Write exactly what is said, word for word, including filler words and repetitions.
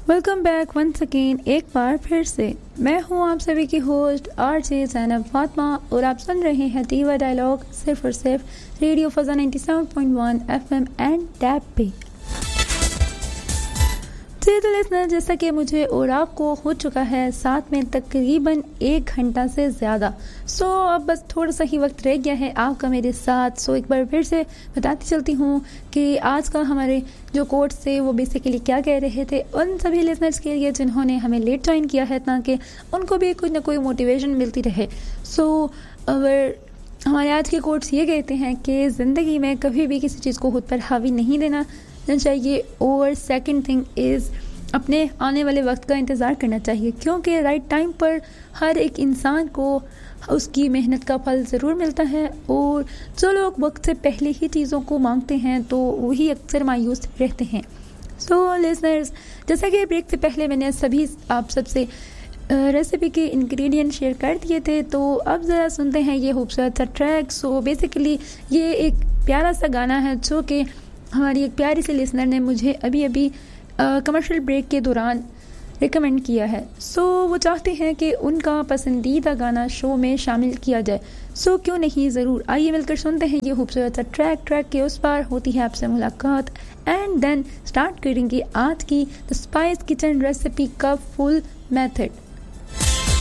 Welcome back once again, एक बार फिर से मैं हूं आप सभी की host R J Zainab Fatima और आप सुन रहे हैं दीवा डायलॉग सिर्फ और सिर्फ radio फजा ninety seven point one FM and tab पे। तो लिसनर, जैसा कि मुझे और आपको हो चुका है साथ में तकरीबन एक घंटा से ज़्यादा, सो अब बस थोड़ा सा ही वक्त रह गया है आपका मेरे साथ। सो एक बार फिर से बताती चलती हूँ कि आज का हमारे जो कोट्स थे वो बेसिकली क्या कह रहे थे उन सभी लिसनर्स के लिए जिन्होंने हमें लेट ज्वाइन किया है, ताकि उनको भी कोई ना कोई मोटिवेशन मिलती रहे। सो अगर हमारे आज के कोट्स ये कहते हैं कि ज़िंदगी में कभी भी किसी चीज़ को खुद पर हावी नहीं देना चाहिए, और सेकंड थिंग इज़ अपने आने वाले वक्त का इंतज़ार करना चाहिए, क्योंकि राइट टाइम पर हर एक इंसान को उसकी मेहनत का फल ज़रूर मिलता है। और जो लोग वक्त से पहले ही चीज़ों को मांगते हैं तो वही अक्सर मायूस रहते हैं। सो लिसनर्स, जैसा कि ब्रेक से पहले मैंने सभी आप सबसे रेसिपी के इंग्रेडिएंट शेयर कर दिए थे, तो अब ज़रा सुनते हैं ये खूबसूरत सा ट्रैक। सो बेसिकली ये एक प्यारा सा गाना है जो कि हमारी एक प्यारी सी लिसनर ने मुझे अभी अभी कमर्शियल ब्रेक के दौरान रिकमेंड किया है। सो so, वो चाहते हैं कि उनका पसंदीदा गाना शो में शामिल किया जाए। सो so, क्यों नहीं, ज़रूर आइए मिलकर सुनते हैं ये खूबसूरत सा ट्रैक। ट्रैक के उस पार होती है आपसे मुलाकात एंड देन स्टार्ट करेंगे आज की द स्पाइस किचन रेसिपी का फुल मेथड।